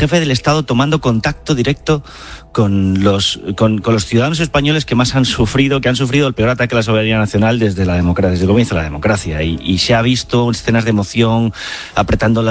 jefe del Estado tomando contacto directo con los ciudadanos españoles que más han sufrido el peor ataque a la soberanía nacional desde el comienzo de la democracia. Y se ha visto escenas de emoción, apretando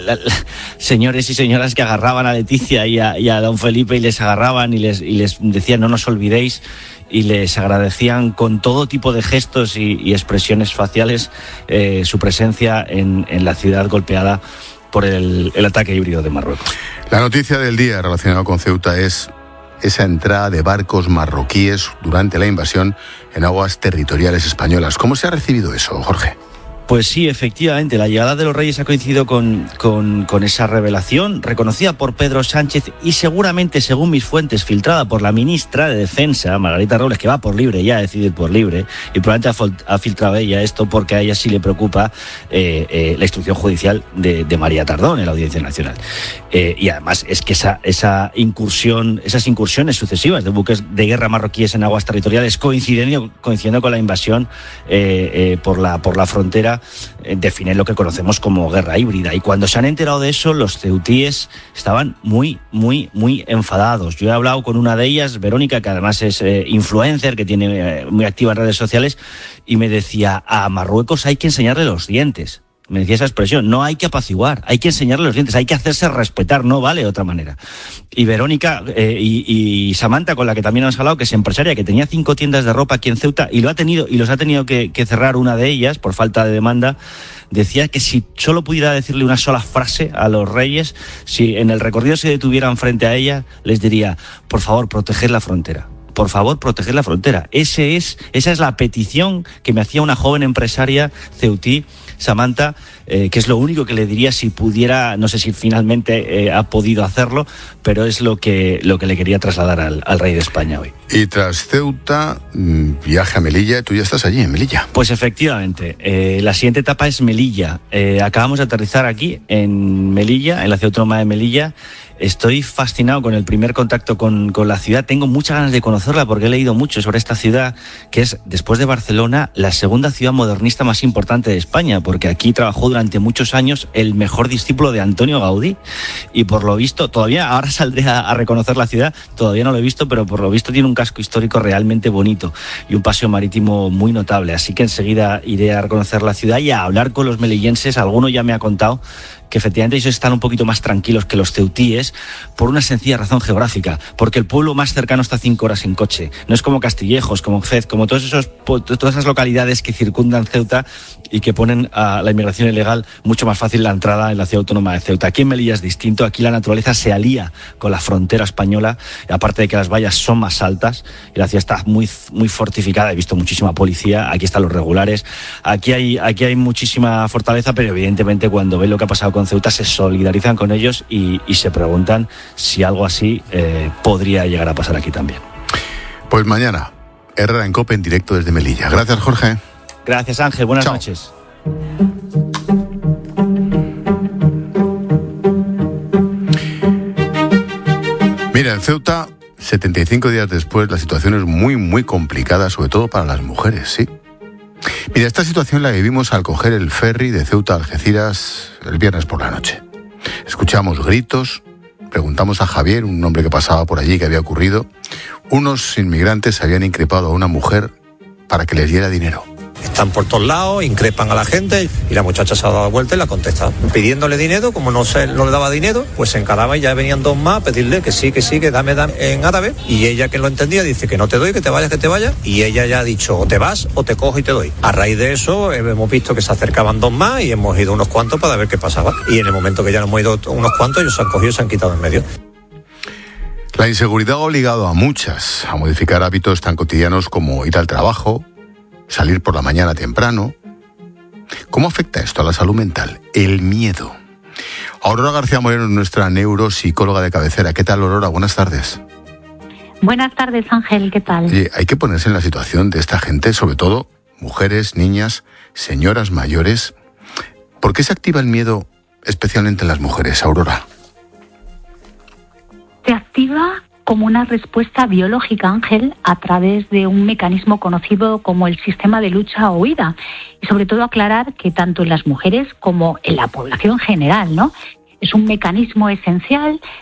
señores y señoras que agarraban a Leticia y a don Felipe y les agarraban y les decían no nos olvidéis, y les agradecían con todo tipo de gestos y expresiones faciales su presencia en la ciudad golpeada por el ataque híbrido de Marruecos. La noticia del día relacionada con Ceuta es esa entrada de barcos marroquíes durante la invasión en aguas territoriales españolas. ¿Cómo se ha recibido eso, Jorge? Pues sí, efectivamente, la llegada de los Reyes ha coincidido con esa revelación, reconocida por Pedro Sánchez y seguramente, según mis fuentes, filtrada por la ministra de Defensa, Margarita Robles, que va por libre, ya ha decidido ir por libre, y probablemente ha filtrado ella esto porque a ella sí le preocupa la instrucción judicial de María Tardón en la Audiencia Nacional. Y además es que esas incursiones sucesivas de buques de guerra marroquíes en aguas territoriales coincidiendo con la invasión por la frontera, definen lo que conocemos como guerra híbrida. Y cuando se han enterado de eso, los ceutíes estaban muy, muy, muy enfadados. Yo he hablado con una de ellas, Verónica, que además es influencer, que tiene muy activa en redes sociales, y me decía, a Marruecos hay que enseñarle los dientes. Me decía esa expresión, no hay que apaciguar, hay que enseñarle los dientes, hay que hacerse respetar, no vale de otra manera. Y Verónica y Samantha, con la que también hemos hablado, que es empresaria, que tenía 5 tiendas de ropa aquí en Ceuta y los ha tenido que cerrar una de ellas por falta de demanda, decía que si solo pudiera decirle una sola frase a los Reyes, si en el recorrido se detuvieran frente a ella, les diría, por favor, proteged la frontera. Por favor, proteger la frontera. Esa es la petición que me hacía una joven empresaria ceutí, Samantha, que es lo único que le diría si pudiera, no sé si finalmente ha podido hacerlo, pero es lo que le quería trasladar al rey de España hoy. Y tras Ceuta, viaje a Melilla. Tú ya estás allí, en Melilla. Pues efectivamente, la siguiente etapa es Melilla. Acabamos de aterrizar aquí, en Melilla, en la ciudad autónoma de Melilla. Estoy fascinado con el primer contacto con la ciudad. Tengo muchas ganas de conocerla porque he leído mucho sobre esta ciudad, que es, después de Barcelona, la segunda ciudad modernista más importante de España, porque aquí trabajó durante muchos años el mejor discípulo de Antonio Gaudí. Y por lo visto, ahora saldré a reconocer la ciudad, todavía no lo he visto, pero por lo visto tiene un casco histórico realmente bonito y un paseo marítimo muy notable. Así que enseguida iré a reconocer la ciudad y a hablar con los melillenses. Alguno ya me ha contado que efectivamente ellos están un poquito más tranquilos que los ceutíes por una sencilla razón geográfica, porque el pueblo más cercano está a 5 horas en coche. No es como Castillejos, como Fez, como todas esas localidades que circundan Ceuta y que ponen a la inmigración ilegal mucho más fácil la entrada en la ciudad autónoma de Ceuta. Aquí en Melilla es distinto, aquí la naturaleza se alía con la frontera española, aparte de que las vallas son más altas y la ciudad está muy, muy fortificada. He visto muchísima policía, aquí están los regulares, aquí hay muchísima fortaleza, pero evidentemente cuando ven lo que ha pasado con Ceuta se solidarizan con ellos y se preguntan si algo así podría llegar a pasar aquí también. Pues mañana, Herrera en COPE en directo desde Melilla. Gracias, Jorge. Gracias, Ángel. Buenas Chao. noches. Mira, en Ceuta, 75 días después, la situación es muy, muy complicada, sobre todo para las mujeres, ¿sí? Mira, esta situación la vivimos al coger el ferry de Ceuta a Algeciras el viernes por la noche. Escuchamos gritos, preguntamos a Javier, un hombre que pasaba por allí, qué había ocurrido. Unos inmigrantes habían increpado a una mujer para que les diera dinero. Están por todos lados, increpan a la gente y la muchacha se ha dado vuelta y la ha contestado. Pidiéndole dinero, como no le daba dinero, pues se encaraba y ya venían 2 más a pedirle que sí, que dame en árabe. Y ella, que lo entendía, dice que no te doy, que te vayas. Y ella ya ha dicho, o te vas o te cojo y te doy. A raíz de eso hemos visto que se acercaban 2 más y hemos ido unos cuantos para ver qué pasaba. Y en el momento que ya nos hemos ido unos cuantos, ellos se han cogido y se han quitado en medio. La inseguridad ha obligado a muchas a modificar hábitos tan cotidianos como ir al trabajo, salir por la mañana temprano. ¿Cómo afecta esto a la salud mental? El miedo. Aurora García Moreno es nuestra neuropsicóloga de cabecera. ¿Qué tal, Aurora? Buenas tardes. Buenas tardes, Ángel. ¿Qué tal? Oye, hay que ponerse en la situación de esta gente, sobre todo mujeres, niñas, señoras mayores. ¿Por qué se activa el miedo especialmente en las mujeres, Aurora? Se activa como una respuesta biológica, Ángel, a través de un mecanismo conocido como el sistema de lucha o huida. Y sobre todo aclarar que tanto en las mujeres como en la población general, ¿no? Es un mecanismo esencial